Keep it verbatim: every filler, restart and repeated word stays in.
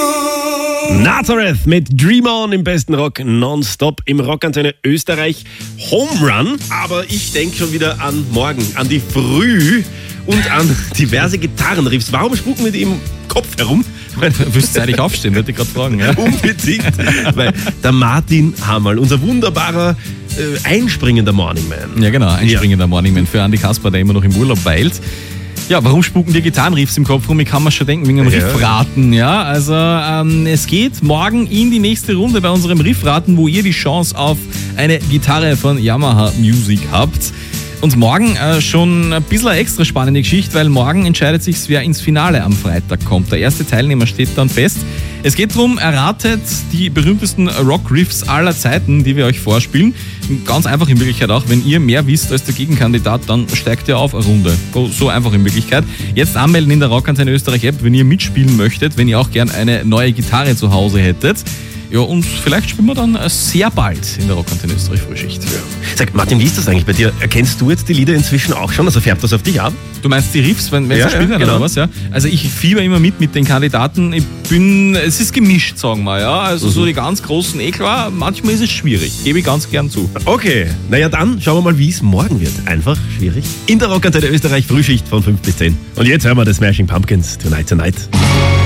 On. Nazareth mit Dream On im besten Rock nonstop im Rockantenne Österreich. Home Run, aber ich denke schon wieder an morgen, an die Früh und an diverse Gitarrenriffs. Warum spucken wir die im Kopf herum? Müsst ihr eigentlich aufstehen, würde ich gerade fragen. Ja? Unbedingt, weil der Martin Hammerl, unser wunderbarer äh, einspringender Morning Man. Ja genau, einspringender ja. Morning Man für Andi Kasper, der immer noch im Urlaub weilt. Ja, warum spucken dir Gitarrenriffs im Kopf rum? Ich kann mir schon denken, wegen dem ja. Riffraten. Ja? Also ähm, es geht morgen in die nächste Runde bei unserem Riffraten, wo ihr die Chance auf eine Gitarre von Yamaha Music habt. Und morgen äh, schon ein bisschen eine extra spannende Geschichte, weil morgen entscheidet sich, wer ins Finale am Freitag kommt. Der erste Teilnehmer steht dann fest. Es geht darum, erratet die berühmtesten Rock-Riffs aller Zeiten, die wir euch vorspielen. Ganz einfach in Wirklichkeit auch, wenn ihr mehr wisst als der Gegenkandidat, dann steigt ihr auf eine Runde. So einfach in Wirklichkeit. Jetzt anmelden in der Rockantenne Österreich App, wenn ihr mitspielen möchtet, wenn ihr auch gern eine neue Gitarre zu Hause hättet. Ja, und vielleicht spielen wir dann sehr bald in der Rockantenne Österreich Frühschicht. Ja. Sag, Martin, wie ist das eigentlich bei dir? Erkennst du jetzt die Lieder inzwischen auch schon? Also färbt das auf dich ab? Du meinst die Riffs, wenn, wenn ja, sie spielen ja, genau. oder was? Ja? Also ich fieber immer mit mit den Kandidaten. Ich bin, es ist gemischt, sagen wir. Ja? Also mhm. so die ganz großen Eklar, manchmal ist es schwierig. Gebe ich ganz gern zu. Okay, naja dann schauen wir mal, wie es morgen wird. Einfach schwierig. In der Rockantenne Österreich Frühschicht von fünf bis zehn. Und jetzt hören wir das Smashing Pumpkins, Tonight Tonight.